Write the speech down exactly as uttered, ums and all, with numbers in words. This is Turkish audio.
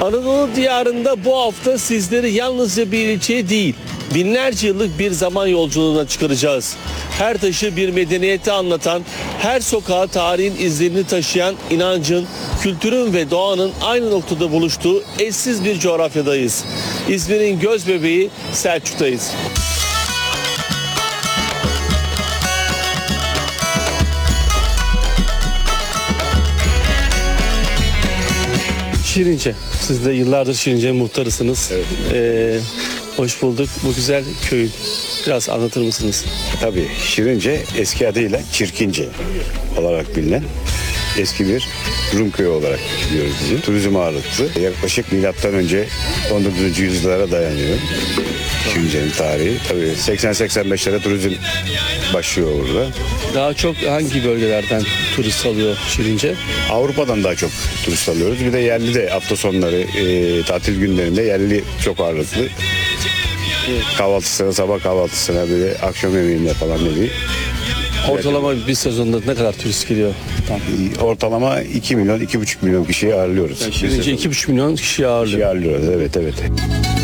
Anadolu diyarında bu hafta sizleri yalnızca bir ilçeye değil, binlerce yıllık bir zaman yolculuğuna çıkaracağız. Her taşı bir medeniyeti anlatan, her sokağa tarihin izlerini taşıyan inancın, kültürün ve doğanın aynı noktada buluştuğu eşsiz bir coğrafyadayız. İzmir'in göz bebeği Selçuk'tayız. Şirince. Siz de yıllardır Şirince muhtarısınız. Evet. Ee, hoş bulduk. Bu güzel köyü biraz anlatır mısınız? Tabii Şirince eski adıyla Çirkince olarak bilinen eski bir Rum köyü olarak biliyoruz bizim. Turizm ağırlıklı. Yaklaşık milattan önce on dördüncü yüzyıllara dayanıyor. Şirince'nin tarihi. Tabii seksen seksen beşlere turizm başlıyor burada. Daha çok hangi bölgelerden turist alıyor Şirince? Avrupa'dan daha çok turist alıyoruz. Bir de yerli de hafta sonları, e, tatil günlerinde yerli çok ağırlıklı. Kahvaltısına, sabah kahvaltısına, böyle akşam yemeğinde falan dedi. Ortalama bir sezonda ne kadar turist geliyor? Tam. Ortalama iki milyon, iki buçuk milyon kişiyi ağırlıyoruz. Yani Şirince iki buçuk milyon kişi ağırlıyor. Kişiyi ağırlıyoruz, evet evet.